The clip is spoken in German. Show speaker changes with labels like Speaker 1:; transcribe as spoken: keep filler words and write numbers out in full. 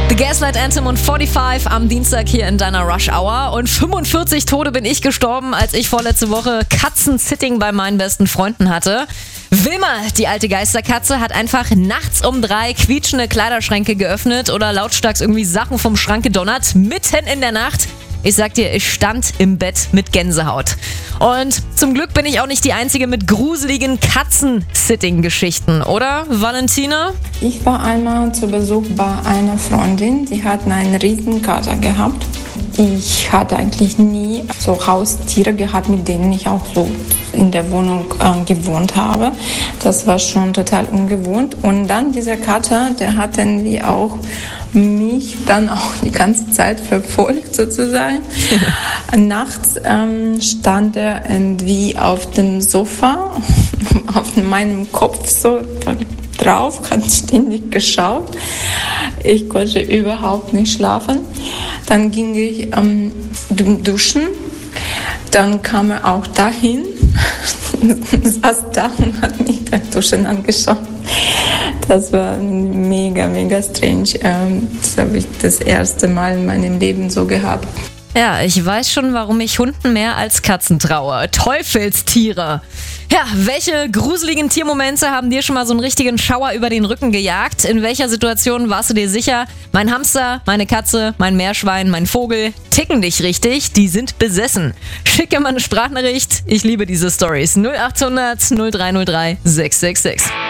Speaker 1: The Gaslight Anthem und fünfundvierzig am Dienstag hier in deiner Rush Hour. Und fünfundvierzig Tode bin ich gestorben, als ich vorletzte Woche Katzen-Sitting bei meinen besten Freunden hatte. Wilma, die alte Geisterkatze, hat einfach nachts um drei quietschende Kleiderschränke geöffnet oder lautstark irgendwie Sachen vom Schrank gedonnert, mitten in der Nacht. Ich sag dir, ich stand im Bett mit Gänsehaut. Und zum Glück bin ich auch nicht die Einzige mit gruseligen Katzen-Sitting-Geschichten, oder, Valentina?
Speaker 2: Ich war einmal zu Besuch bei einer Freundin, die hat einen riesen Kater gehabt. Ich hatte eigentlich nie so Haustiere gehabt, mit denen ich auch so in der Wohnung äh, gewohnt habe. Das war schon total ungewohnt. Und dann dieser Kater, der hat irgendwie auch mich dann auch die ganze Zeit verfolgt sozusagen. Nachts ähm, stand er irgendwie auf dem Sofa, auf meinem Kopf so drauf, hat ständig geschaut. Ich konnte überhaupt nicht schlafen. Dann ging ich ähm, duschen. Dann kam er auch dahin, saß da und hat mich beim Duschen angeschaut. Das war mega, mega strange. Das habe ich das erste Mal in meinem Leben so gehabt.
Speaker 1: Ja, ich weiß schon, warum ich Hunden mehr als Katzen traue. Teufelstiere. Ja, welche gruseligen Tiermomente haben dir schon mal so einen richtigen Schauer über den Rücken gejagt? In welcher Situation warst du dir sicher, mein Hamster, meine Katze, mein Meerschwein, mein Vogel ticken dich richtig, die sind besessen? Schicke mal eine Sprachnachricht, ich liebe diese Storys. null acht hundert null drei null drei sechs sechs sechs.